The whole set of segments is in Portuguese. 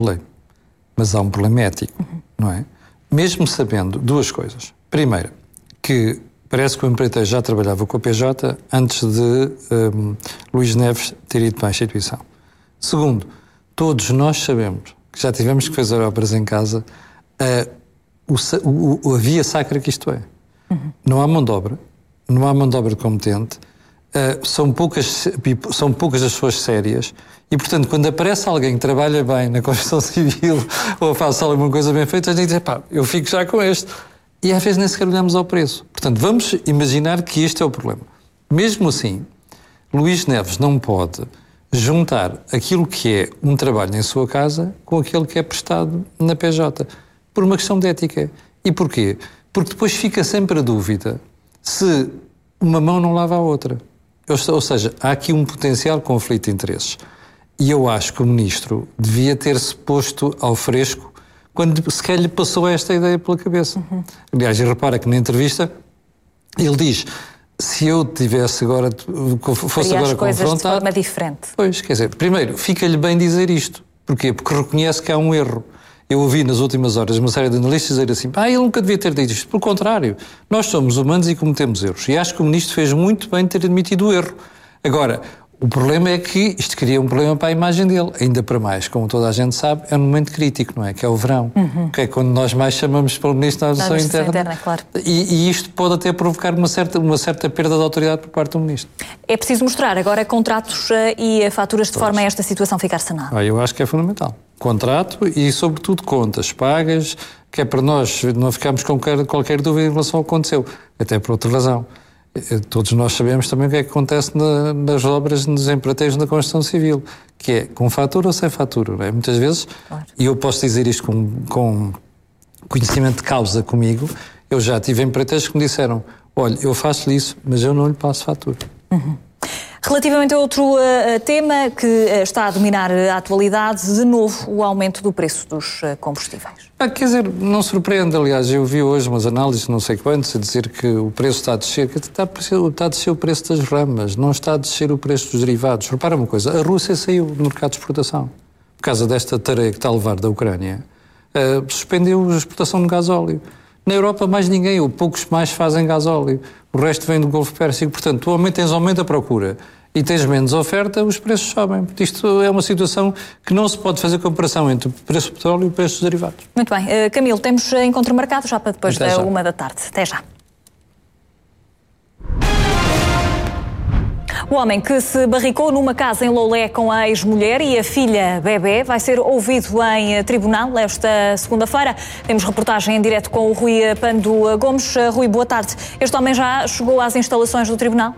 lei. Mas há um problema ético, não é? Mesmo sabendo duas coisas. Primeira, que parece que o empreiteiro já trabalhava com a PJ antes de Luís Neves ter ido para a instituição. Segundo, todos nós sabemos que já tivemos que fazer obras em casa, a via sacra que isto é. Não há mão de obra, não há mão de obra competente, são poucas as pessoas sérias e, portanto, quando aparece alguém que trabalha bem na construção civil ou faz alguma coisa bem feita, a gente diz, pá, eu fico já com este. E às vezes nem sequer olhamos ao preço. Portanto, vamos imaginar que este é o problema. Mesmo assim, Luís Neves não pode juntar aquilo que é um trabalho em sua casa com aquele que é prestado na PJ, por uma questão de ética. E porquê? Porque depois fica sempre a dúvida se uma mão não lava a outra. Ou seja, há aqui um potencial conflito de interesses. E eu acho que o Ministro devia ter-se posto ao fresco quando sequer lhe passou esta ideia pela cabeça. Aliás, repara que na entrevista ele diz, se eu tivesse agora, fosse agora confrontado... de forma diferente. Pois, quer dizer, primeiro, fica-lhe bem dizer isto. Porquê? Porque reconhece que há um erro. Eu ouvi nas últimas horas uma série de analistas dizer assim, ele nunca devia ter dito isto. Pelo contrário, nós somos humanos e cometemos erros. E acho que o Ministro fez muito bem ter admitido o erro. Agora, o problema é que isto cria um problema para a imagem dele. Ainda para mais, como toda a gente sabe, é um momento crítico, não é? Que é o verão. Que é quando nós mais chamamos pelo Ministro da Administração Interna. Claro. E isto pode até provocar uma certa perda de autoridade por parte do Ministro. É preciso mostrar agora contratos e faturas de forma a esta situação ficar sanada. Eu acho que é fundamental. Contrato e, sobretudo, contas pagas, que é para nós não ficarmos com qualquer dúvida em relação ao que aconteceu. Até por outra razão. Todos nós sabemos também o que é que acontece nas obras nos empreiteiros na construção civil, que é com fatura ou sem fatura, não é? Muitas vezes, claro. E eu posso dizer isto com conhecimento de causa comigo, eu já tive empreiteiros que me disseram, olha, eu faço-lhe isso, mas eu não lhe passo fatura. Relativamente a outro tema que está a dominar a atualidade, de novo, o aumento do preço dos combustíveis. Quer dizer, não surpreende, aliás, eu vi hoje umas análises, não sei quantos, a dizer que o preço está a descer, está a descer o preço das ramas, não está a descer o preço dos derivados. Repara uma coisa, a Rússia saiu do mercado de exportação, por causa desta tarefa que está a levar da Ucrânia, suspendeu a exportação de gasóleo. Na Europa mais ninguém, ou poucos mais fazem gasóleo. O resto vem do Golfo Pérsico. Portanto, tu tens aumento a procura e tens menos oferta, os preços sobem. Isto é uma situação que não se pode fazer comparação entre o preço do petróleo e o preço dos derivados. Muito bem. Camilo, temos encontro marcado já para depois da 13h. Até já. O homem que se barricou numa casa em Loulé com a ex-mulher e a filha bebé vai ser ouvido em tribunal esta segunda-feira. Temos reportagem em direto com o Rui Pando Gomes. Rui, boa tarde. Este homem já chegou às instalações do tribunal?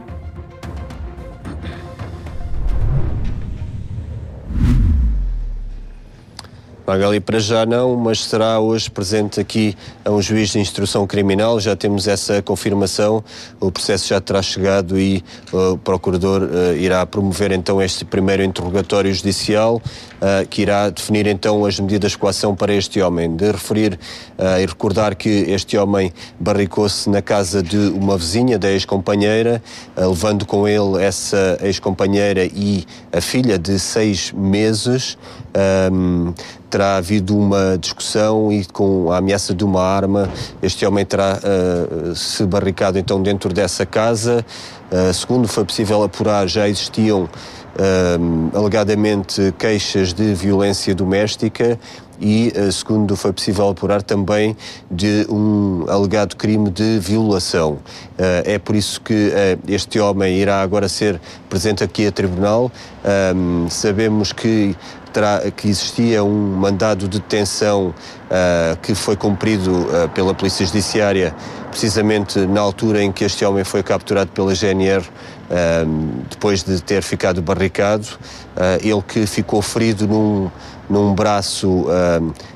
Magali, para já não, mas será hoje presente aqui a um juiz de instrução criminal. Já temos essa confirmação, o processo já terá chegado e o procurador irá promover então este primeiro interrogatório judicial que irá definir então as medidas de coação para este homem. De referir e recordar que este homem barricou-se na casa de uma vizinha da ex-companheira, levando com ele essa ex-companheira e a filha de 6 meses. Terá havido uma discussão e com a ameaça de uma arma, este homem terá se barricado então dentro dessa casa. Segundo foi possível apurar, já existiam alegadamente queixas de violência doméstica e, segundo foi possível apurar, também de um alegado crime de violação. É por isso que este homem irá agora ser presente aqui a tribunal. Sabemos que existia um mandado de detenção que foi cumprido pela Polícia Judiciária precisamente na altura em que este homem foi capturado pela GNR depois de ter ficado barricado. Ele que ficou ferido num braço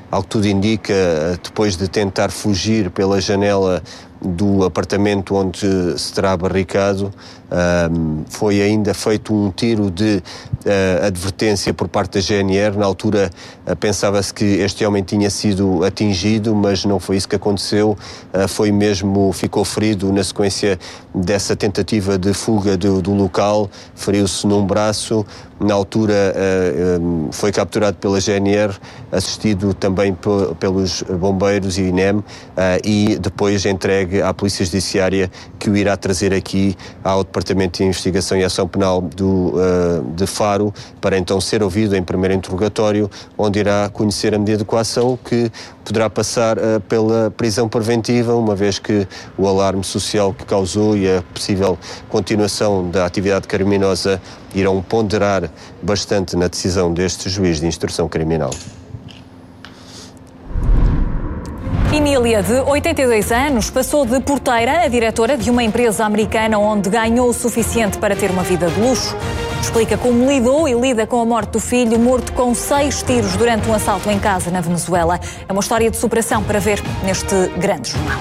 ao que tudo indica, depois de tentar fugir pela janela do apartamento onde se terá barricado, foi ainda feito um tiro de advertência por parte da GNR. Na altura pensava-se que este homem tinha sido atingido, mas não foi isso que aconteceu, ficou ferido na sequência dessa tentativa de fuga do local, feriu-se num braço. Na altura foi capturado pela GNR, assistido também pelos bombeiros e INEM, e depois entregue à Polícia Judiciária, que o irá trazer aqui ao Departamento de Investigação e Ação Penal de Faro, para então ser ouvido em primeiro interrogatório, onde irá conhecer a medida de coação, que poderá passar pela prisão preventiva, uma vez que o alarme social que causou e a possível continuação da atividade criminosa irão ponderar bastante na decisão deste juiz de instrução criminal. Emília, de 82 anos, passou de porteira a diretora de uma empresa americana onde ganhou o suficiente para ter uma vida de luxo. Explica como lidou e lida com a morte do filho, morto com 6 tiros durante um assalto em casa na Venezuela. É uma história de superação para ver neste grande jornal.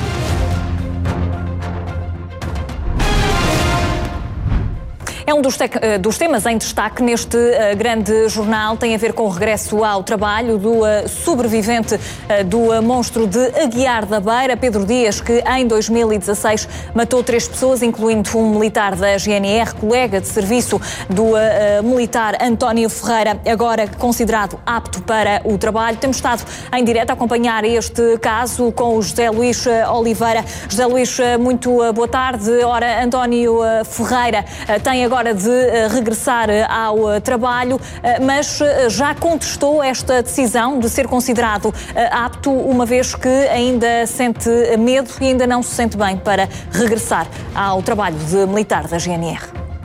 É um dos temas em destaque neste grande jornal. Tem a ver com o regresso ao trabalho do sobrevivente do monstro de Aguiar da Beira, Pedro Dias, que em 2016 matou 3 pessoas, incluindo um militar da GNR, colega de serviço do militar António Ferreira, agora considerado apto para o trabalho. Temos estado em direto a acompanhar este caso com o José Luís Oliveira. José Luís, muito boa tarde. Ora, António Ferreira tem agora de regressar ao trabalho, mas já contestou esta decisão de ser considerado apto, uma vez que ainda sente medo e ainda não se sente bem para regressar ao trabalho de militar da GNR.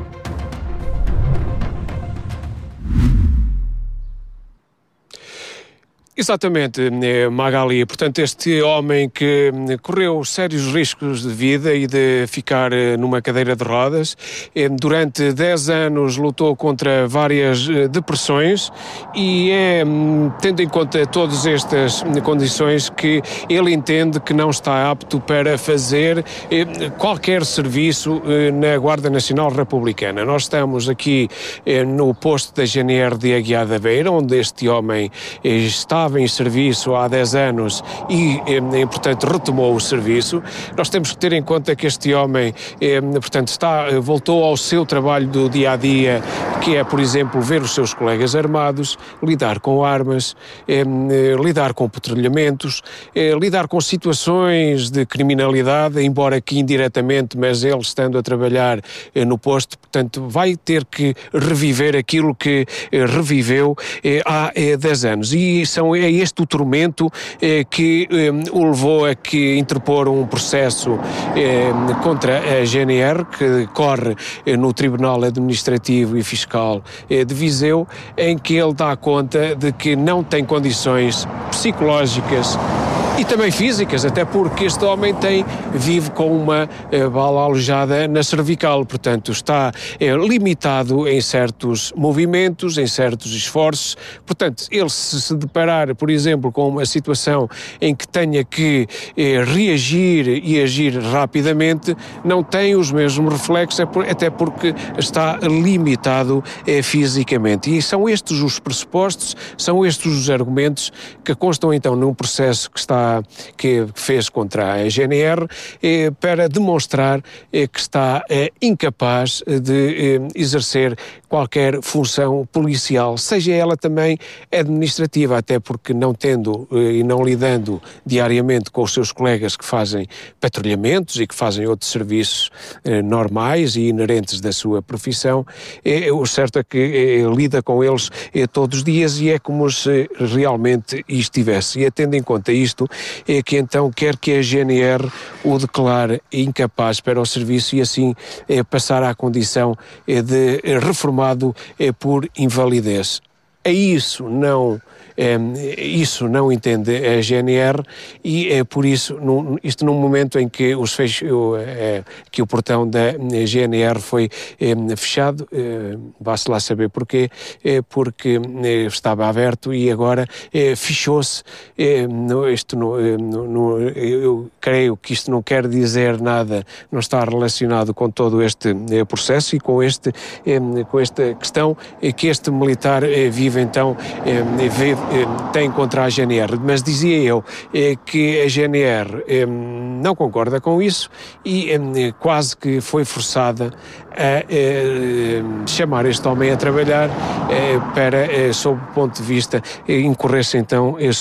Exatamente, Magali. Portanto, este homem que correu sérios riscos de vida e de ficar numa cadeira de rodas, durante 10 anos lutou contra várias depressões e é, tendo em conta todas estas condições, que ele entende que não está apto para fazer qualquer serviço na Guarda Nacional Republicana. Nós estamos aqui no posto da GNR de Aguiar da Beira, onde este homem estava em serviço há 10 anos e, portanto, retomou o serviço. Nós temos que ter em conta que este homem, portanto, voltou ao seu trabalho do dia-a-dia, que é, por exemplo, ver os seus colegas armados, lidar com armas, lidar com patrulhamentos, lidar com situações de criminalidade, embora que indiretamente, mas ele estando a trabalhar no posto, portanto, vai ter que reviver aquilo que reviveu há 10 anos. E é este o tormento que o levou a que interpor um processo contra a GNR, que corre no Tribunal Administrativo e Fiscal de Viseu, em que ele dá conta de que não tem condições psicológicas e também físicas, até porque este homem vive com uma bala alojada na cervical, portanto está limitado em certos movimentos, em certos esforços. Portanto, ele se deparar, por exemplo, com uma situação em que tenha que reagir e agir rapidamente, não tem os mesmos reflexos, até porque está limitado fisicamente. E são estes os pressupostos, são estes os argumentos que constam então num processo que fez contra a GNR para demonstrar que está incapaz de exercer qualquer função policial, seja ela também administrativa, até porque não tendo e não lidando diariamente com os seus colegas que fazem patrulhamentos e que fazem outros serviços normais e inerentes da sua profissão, o certo é que lida com eles todos os dias e é como se realmente estivesse. E tendo em conta isto, é que então quer que a GNR o declare incapaz para o serviço e assim passar à condição de reformado por invalidez. A isso não Isso não entende a GNR e é por isso, isto num momento em que que o portão da GNR foi fechado, vá-se lá saber porquê, porque estava aberto e agora fechou-se. Eu creio que isto não quer dizer nada, não está relacionado com todo este processo e com esta questão que este militar vive então, tem contra a GNR. Mas dizia eu que a GNR não concorda com isso e quase que foi forçada a chamar este homem a trabalhar para, sob o ponto de vista, incorrer-se então